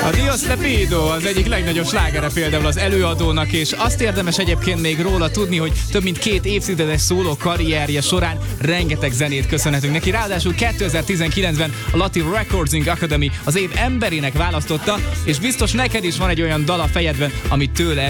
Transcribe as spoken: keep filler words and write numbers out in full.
A Dios te pido az egyik legnagyobb slágere például az előadónak, és azt érdemes egyébként még róla tudni, hogy több mint két évtizedes szóló karrierje során rengeteg zenét köszönhetünk neki. Ráadásul kétezer-tizenkilencben a Latin Recording Academy az év emberének választotta, és biztos neked is van egy olyan dal a fejedben, amit tőle